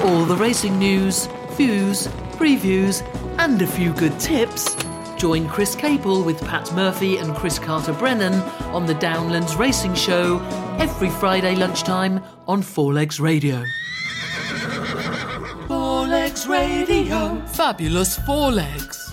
all the racing news, views, previews and a few good tips, join Chris Capel with Pat Murphy and Chris Carter-Brennan on the Downlands Racing Show every Friday lunchtime on Four Legs Radio. Four Legs Radio. Fabulous Four Legs.